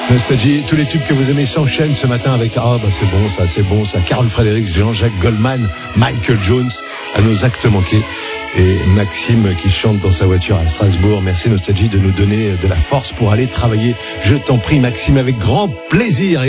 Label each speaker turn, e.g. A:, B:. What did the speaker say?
A: Nostalgie, tous les tubes que vous aimez s'enchaînent ce matin avec c'est bon ça, Carl Fredericks, Jean-Jacques Goldman, Michael Jones, à nos actes manqués, et Maxime qui chante dans sa voiture à Strasbourg. Merci Nostalgie de nous donner de la force pour aller travailler. Je t'en prie Maxime, avec grand plaisir.